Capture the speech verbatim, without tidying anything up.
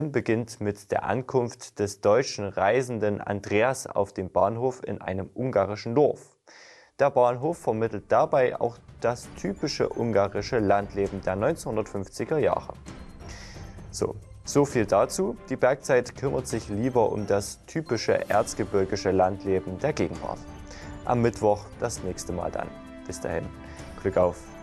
Beginnt mit der Ankunft des deutschen Reisenden Andreas auf dem Bahnhof in einem ungarischen Dorf. Der Bahnhof vermittelt dabei auch das typische ungarische Landleben der neunzehnhundertfünfziger Jahre. So, so viel dazu. Die Bergzeit kümmert sich lieber um das typische erzgebirgische Landleben der Gegenwart. Am Mittwoch das nächste Mal dann. Bis dahin, Glück auf!